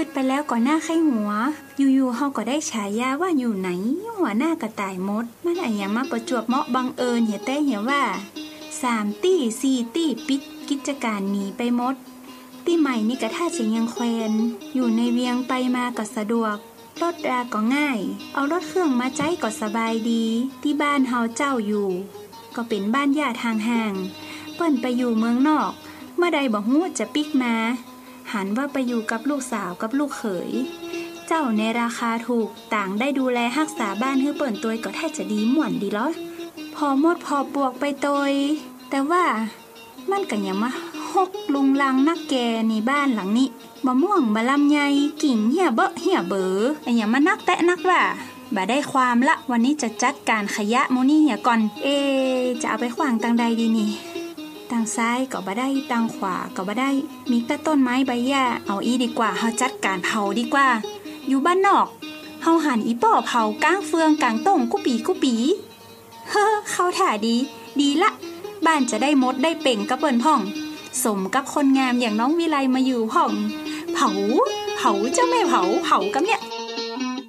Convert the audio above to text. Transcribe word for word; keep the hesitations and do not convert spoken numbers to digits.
ขึ้นไปแล้วก่อนหน้าไข้หัวอยู่ๆเฮาก็ได้ฉายาว่าอยู่ไหนหัวหน้ากระต่ายมดมันอะหยังมาประจวบเหมาะบังเอิญเหี่ยแต่เหี่ยว่าสามตี้สี่ตี้ปิดกิจการหนีไปหมดตี้ใหม่นี่ก็ท่าจะยังแควนอยู่ในเวียงไปมาก็สะดวกรถราก็ง่ายเอารถเครื่องมาใจก็สบายดีที่บ้านเฮาเจ้าอยู่ก็เป็นบ้านญาติห่างๆเปิ้นไปอยู่เมืองนอกเมื่อใดบ่ฮู้จะปิกมาหันว่าไปอยู่กับลูกสาวกับลูกเขยเจ้าในราคาถูกต่างได้ดูแลรักษาบ้านให้เปิ้นตัวก็แทบจะดีม่วนดีล้อพอหมดพอปวกไปตยแต่ว่ามันก็ยังมาหกลุงลังนักแกในบ้านหลังนี้มะม่วงบะลำไยกิ่งเหี่ยเบอะเหี่ยเบอไอ้หยังมานักแตะนักว่าบ่ได้ความละวันนี้จะจัดการขยะโมนี่เหี่ยก่อนเอจะเอาไปขวางทางใดดีนี่ทางซ้ายก็บ่ได้ทางขวาก็บ่ได้มีแต่ต้นไม้ใบหญ้าเอาอีดีกว่าเฮาจัดการเผาดีกว่าอยู่บ้านนอกเฮาหันอีป่อเผากลางเฟืองกลางต้งกุปีกุปีเฮ้อเข้าท่าดีดีละบ้านจะได้มดได้เป่งกระเปิ้นพ่องสมกับคนงามอย่างน้องวิไลมาอยู่พ่องเผาเผาเจ้าแม่เผาเผากับเนี่ย